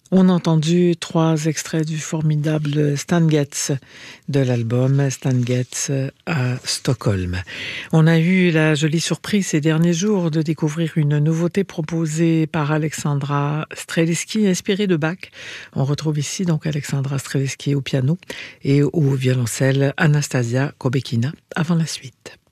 On a entendu 3 extraits du formidable Stan Getz de l'album Stan Getz à Stockholm. On a eu la jolie surprise ces derniers jours de découvrir une nouveauté proposée par Alexandra Strelitzky, inspirée de Bach. On retrouve ici donc Alexandra Strelitzky au piano et au violoncelle Anastasia Kobekina. Avant la suite.